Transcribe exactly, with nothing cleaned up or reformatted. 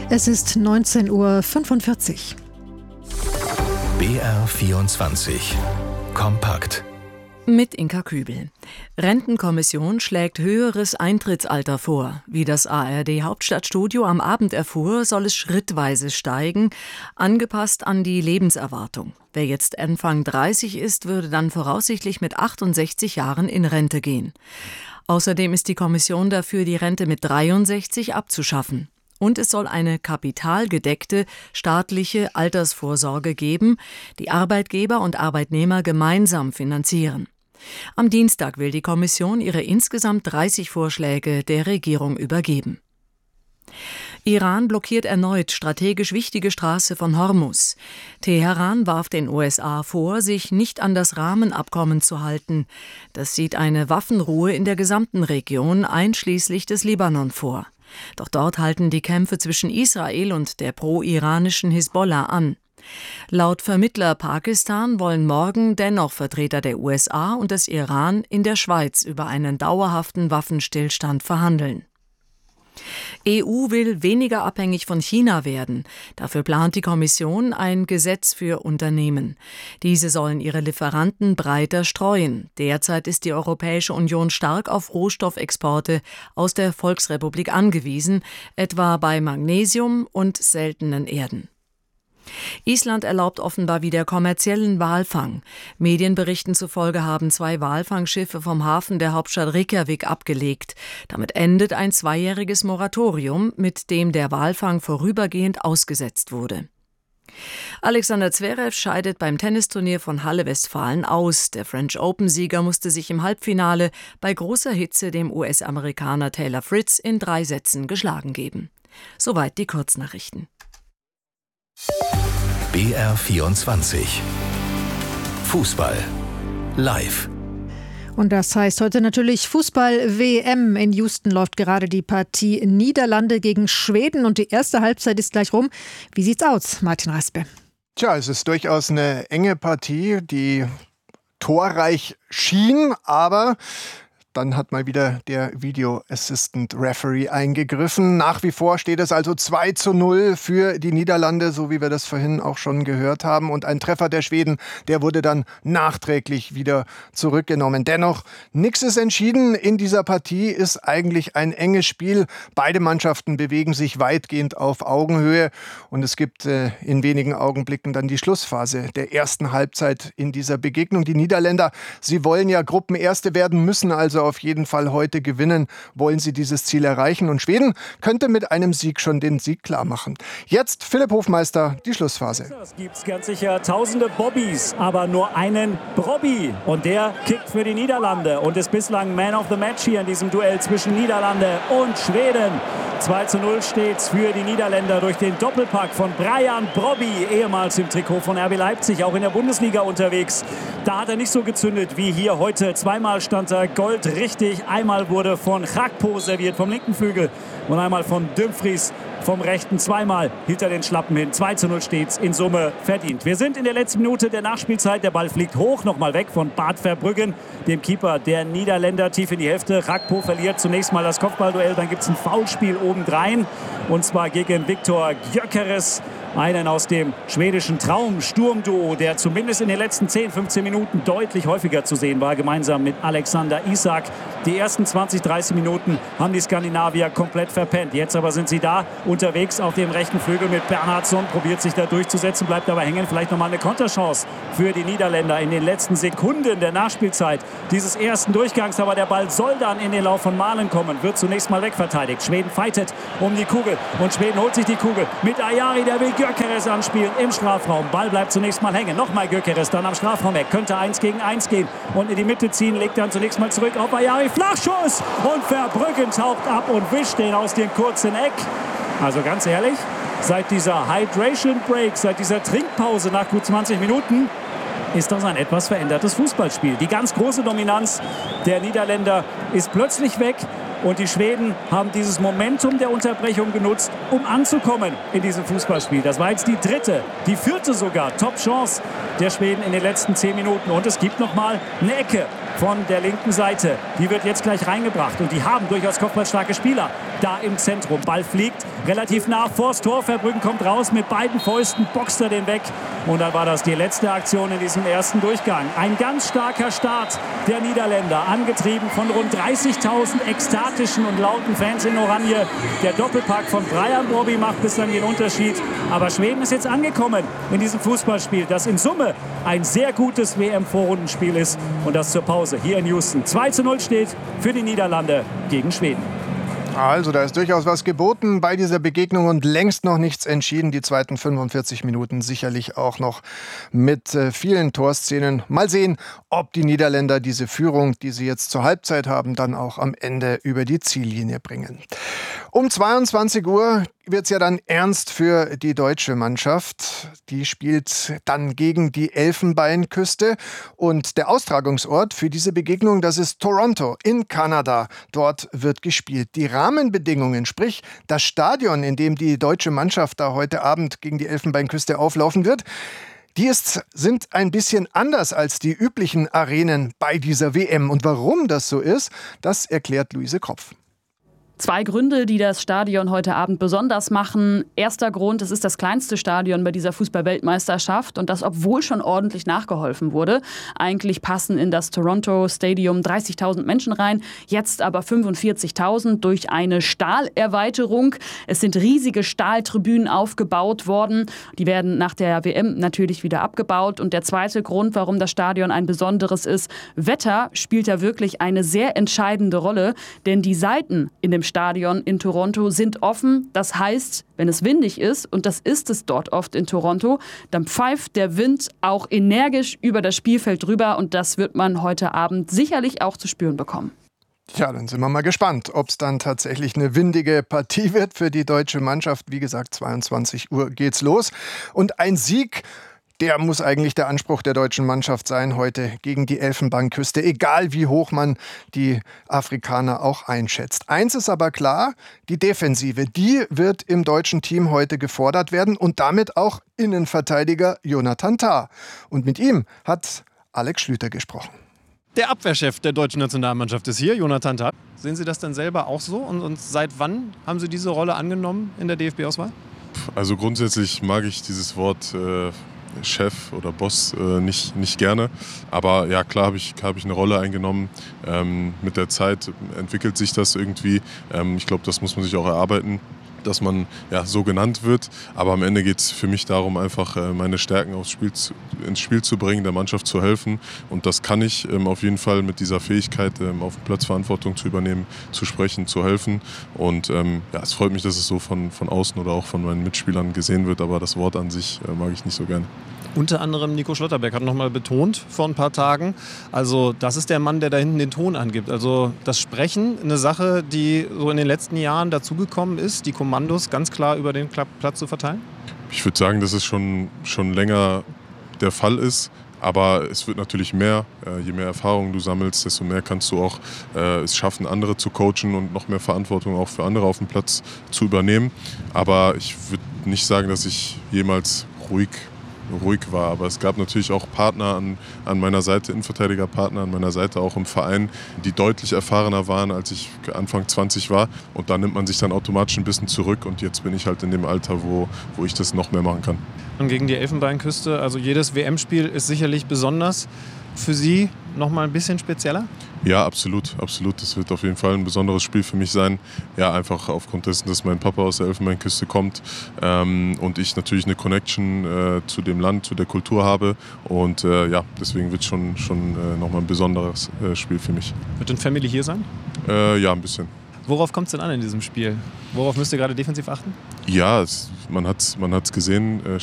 Es ist neunzehn Uhr fünfundvierzig. B R vierundzwanzig. Kompakt. Mit Inka Kübel. Rentenkommission schlägt höheres Eintrittsalter vor. Wie das A R D-Hauptstadtstudio am Abend erfuhr, soll es schrittweise steigen, angepasst an die Lebenserwartung. Wer jetzt Anfang dreißig ist, würde dann voraussichtlich mit achtundsechzig Jahren in Rente gehen. Außerdem ist die Kommission dafür, die Rente mit dreiundsechzig abzuschaffen. Und es soll eine kapitalgedeckte staatliche Altersvorsorge geben, die Arbeitgeber und Arbeitnehmer gemeinsam finanzieren. Am Dienstag will die Kommission ihre insgesamt dreißig Vorschläge der Regierung übergeben. Iran blockiert erneut strategisch wichtige Straße von Hormuz. Teheran warf den U S A vor, sich nicht an das Rahmenabkommen zu halten. Das sieht eine Waffenruhe in der gesamten Region, einschließlich des Libanon, vor. Doch dort halten die Kämpfe zwischen Israel und der pro-iranischen Hisbollah an. Laut Vermittler Pakistan wollen morgen dennoch Vertreter der U S A und des Iran in der Schweiz über einen dauerhaften Waffenstillstand verhandeln. E U will weniger abhängig von China werden. Dafür plant die Kommission ein Gesetz für Unternehmen. Diese sollen ihre Lieferanten breiter streuen. Derzeit ist die Europäische Union stark auf Rohstoffexporte aus der Volksrepublik angewiesen, etwa bei Magnesium und seltenen Erden. Island erlaubt offenbar wieder kommerziellen Walfang. Medienberichten zufolge haben zwei Walfangschiffe vom Hafen der Hauptstadt Reykjavik abgelegt. Damit endet ein zweijähriges Moratorium, mit dem der Walfang vorübergehend ausgesetzt wurde. Alexander Zverev scheidet beim Tennisturnier von Halle Westfalen aus. Der French Open-Sieger musste sich im Halbfinale bei großer Hitze dem U S-Amerikaner Taylor Fritz in drei Sätzen geschlagen geben. Soweit die Kurznachrichten. B R vierundzwanzig. Fußball. Live. Und das heißt heute natürlich Fußball-W M. In Houston läuft gerade die Partie Niederlande gegen Schweden und die erste Halbzeit ist gleich rum. Wie sieht's aus, Martin Raspe? Tja, es ist durchaus eine enge Partie, die torreich schien, aber dann hat mal wieder der Video Assistant Referee eingegriffen. Nach wie vor steht es also zwei zu null für die Niederlande, so wie wir das vorhin auch schon gehört haben. Und ein Treffer der Schweden, der wurde dann nachträglich wieder zurückgenommen. Dennoch, nichts ist entschieden. In dieser Partie ist eigentlich ein enges Spiel. Beide Mannschaften bewegen sich weitgehend auf Augenhöhe. Und es gibt äh, in wenigen Augenblicken dann die Schlussphase der ersten Halbzeit in dieser Begegnung. Die Niederländer, sie wollen ja Gruppenerste werden, müssen also auf jeden Fall heute gewinnen, wollen sie dieses Ziel erreichen. Und Schweden könnte mit einem Sieg schon den Sieg klar machen. Jetzt Philipp Hofmeister, die Schlussphase. Es gibt ganz sicher tausende Bobbys, aber nur einen Brobby. Und der kickt für die Niederlande und ist bislang Man of the Match hier in diesem Duell zwischen Niederlande und Schweden. zwei zu null steht's für die Niederländer durch den Doppelpack von Brian Brobby, ehemals im Trikot von R B Leipzig, auch in der Bundesliga unterwegs. Da hat er nicht so gezündet wie hier heute. Zweimal stand er Gold richtig. Einmal wurde von Gakpo serviert vom linken Flügel und einmal von Dumfries vom rechten. Zweimal hielt er den Schlappen hin. zwei zu null steht's in Summe verdient. Wir sind in der letzten Minute der Nachspielzeit. Der Ball fliegt hoch, nochmal weg von Bart Verbruggen, dem Keeper der Niederländer, tief in die Hälfte. Gakpo verliert zunächst mal das Kopfballduell. Dann gibt es ein Foulspiel obendrein. Und zwar gegen Viktor Gyökeres. Einen aus dem schwedischen Traum-Sturmduo, der zumindest in den letzten zehn, fünfzehn Minuten deutlich häufiger zu sehen war, gemeinsam mit Alexander Isak. Die ersten zwanzig, dreißig Minuten haben die Skandinavier komplett verpennt. Jetzt aber sind sie da unterwegs auf dem rechten Flügel mit Bernhardsson, probiert sich da durchzusetzen, bleibt aber hängen. Vielleicht nochmal eine Konterchance für die Niederländer in den letzten Sekunden der Nachspielzeit dieses ersten Durchgangs. Aber der Ball soll dann in den Lauf von Malen kommen, wird zunächst mal wegverteidigt. Schweden fightet um die Kugel und Schweden holt sich die Kugel mit Ajari, der will Gyökeres anspielen im Strafraum. Ball bleibt zunächst mal hängen. Nochmal Gyökeres, dann am Strafraum weg. Könnte eins gegen eins gehen und in die Mitte ziehen. Legt dann zunächst mal zurück auf Ajari. Flachschuss! Und Verbruggen taucht ab und wischt den aus dem kurzen Eck. Also ganz ehrlich, seit dieser Hydration Break, seit dieser Trinkpause nach gut zwanzig Minuten, ist das ein etwas verändertes Fußballspiel. Die ganz große Dominanz der Niederländer ist plötzlich weg. Und die Schweden haben dieses Momentum der Unterbrechung genutzt, um anzukommen in diesem Fußballspiel. Das war jetzt die dritte, die vierte sogar Top-Chance der Schweden in den letzten zehn Minuten. Und es gibt noch mal eine Ecke von der linken Seite. Die wird jetzt gleich reingebracht und die haben durchaus kopfballstarke Spieler da im Zentrum. Ball fliegt relativ nah vors Tor. Verbruggen kommt raus mit beiden Fäusten, boxt er den weg. Und dann war das die letzte Aktion in diesem ersten Durchgang. Ein ganz starker Start der Niederländer, angetrieben von rund dreißigtausend ekstatischen und lauten Fans in Oranje. Der Doppelpack von Brian Brobby macht bislang den Unterschied. Aber Schweden ist jetzt angekommen in diesem Fußballspiel, das in Summe ein sehr gutes W M-Vorrundenspiel ist. Und das zur Pause hier in Houston. zwei zu null steht für die Niederlande gegen Schweden. Also, da ist durchaus was geboten bei dieser Begegnung und längst noch nichts entschieden. Die zweiten fünfundvierzig Minuten sicherlich auch noch mit äh, vielen Torszenen. Mal sehen, ob die Niederländer diese Führung, die sie jetzt zur Halbzeit haben, dann auch am Ende über die Ziellinie bringen. Um zweiundzwanzig Uhr wird es ja dann ernst für die deutsche Mannschaft. Die spielt dann gegen die Elfenbeinküste. Und der Austragungsort für diese Begegnung, das ist Toronto in Kanada. Dort wird gespielt. Die Rahmenbedingungen, sprich das Stadion, in dem die deutsche Mannschaft da heute Abend gegen die Elfenbeinküste auflaufen wird, die ist, sind ein bisschen anders als die üblichen Arenen bei dieser W M. Und warum das so ist, das erklärt Luise Kropf. Zwei Gründe, die das Stadion heute Abend besonders machen. Erster Grund, es ist das kleinste Stadion bei dieser Fußball-Weltmeisterschaft und das, obwohl schon ordentlich nachgeholfen wurde. Eigentlich passen in das Toronto Stadium dreißigtausend Menschen rein, jetzt aber fünfundvierzigtausend durch eine Stahlerweiterung. Es sind riesige Stahltribünen aufgebaut worden. Die werden nach der W M natürlich wieder abgebaut. Und der zweite Grund, warum das Stadion ein besonderes ist, Wetter spielt da wirklich eine sehr entscheidende Rolle, denn die Seiten in dem Stadion in Toronto sind offen. Das heißt, wenn es windig ist, und das ist es dort oft in Toronto, dann pfeift der Wind auch energisch über das Spielfeld drüber und das wird man heute Abend sicherlich auch zu spüren bekommen. Ja, dann sind wir mal gespannt, ob es dann tatsächlich eine windige Partie wird für die deutsche Mannschaft. Wie gesagt, zweiundzwanzig Uhr geht's los. Und ein Sieg, der muss eigentlich der Anspruch der deutschen Mannschaft sein heute gegen die Elfenbeinküste, egal wie hoch man die Afrikaner auch einschätzt. Eins ist aber klar, die Defensive, die wird im deutschen Team heute gefordert werden und damit auch Innenverteidiger Jonathan Tah. Und mit ihm hat Alex Schlüter gesprochen. Der Abwehrchef der deutschen Nationalmannschaft ist hier, Jonathan Tah. Sehen Sie das denn selber auch so? Und, und seit wann haben Sie diese Rolle angenommen in der D F B-Auswahl? Also grundsätzlich mag ich dieses Wort äh Chef oder Boss äh, nicht, nicht gerne. Aber ja, klar habe ich, hab ich eine Rolle eingenommen. Ähm, mit der Zeit entwickelt sich das irgendwie. Ähm, ich glaube, das muss man sich auch erarbeiten, dass man ja, so genannt wird. Aber am Ende geht es für mich darum, einfach äh, meine Stärken aufs Spiel zu, ins Spiel zu bringen, der Mannschaft zu helfen. Und das kann ich ähm, auf jeden Fall mit dieser Fähigkeit, ähm, auf dem Platz Verantwortung zu übernehmen, zu sprechen, zu helfen. Und ähm, ja, es freut mich, dass es so von, von außen oder auch von meinen Mitspielern gesehen wird. Aber das Wort an sich äh, mag ich nicht so gerne. Unter anderem Nico Schlotterbeck hat noch mal betont vor ein paar Tagen, also das ist der Mann, der da hinten den Ton angibt. Also das Sprechen, eine Sache, die so in den letzten Jahren dazugekommen ist, die Kommandos ganz klar über den Platz zu verteilen? Ich würde sagen, dass es schon, schon länger der Fall ist. Aber es wird natürlich mehr. Je mehr Erfahrung du sammelst, desto mehr kannst du auch äh, es schaffen, andere zu coachen und noch mehr Verantwortung auch für andere auf dem Platz zu übernehmen. Aber ich würde nicht sagen, dass ich jemals ruhig ruhig war, aber es gab natürlich auch Partner an, an meiner Seite, Innenverteidigerpartner an meiner Seite, auch im Verein, die deutlich erfahrener waren, als ich Anfang zwanzig war, und da nimmt man sich dann automatisch ein bisschen zurück und jetzt bin ich halt in dem Alter, wo, wo ich das noch mehr machen kann. Und gegen die Elfenbeinküste, also jedes W M-Spiel ist sicherlich besonders. Für Sie noch mal ein bisschen spezieller? Ja, absolut, absolut. Das wird auf jeden Fall ein besonderes Spiel für mich sein. Ja, einfach aufgrund dessen, dass mein Papa aus der Elfenbeinküste kommt ähm, und ich natürlich eine Connection äh, zu dem Land, zu der Kultur habe. Und äh, ja, deswegen wird es schon, schon äh, noch mal ein besonderes äh, Spiel für mich. Wird denn Family hier sein? Äh, ja, ein bisschen. Worauf kommt es denn an in diesem Spiel? Worauf müsst ihr gerade defensiv achten? Ja, es, man hat es man hat's gesehen. Äh,